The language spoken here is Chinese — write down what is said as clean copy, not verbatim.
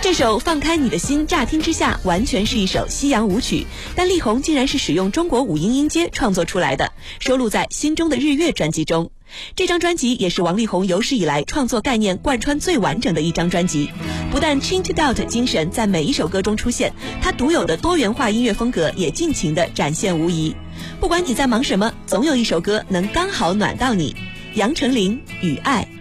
这首《放开你的心》乍听之下完全是一首西洋舞曲，但力宏竟然是使用中国五音音阶创作出来的，收录在《心中的日月》专辑中。这张专辑也是王力宏有史以来创作概念贯穿最完整的一张专辑，不但 Changed Out 精神在每一首歌中出现，他独有的多元化音乐风格也尽情地展现无疑。不管你在忙什么，总有一首歌能刚好暖到你。杨丞琳《雨爱》。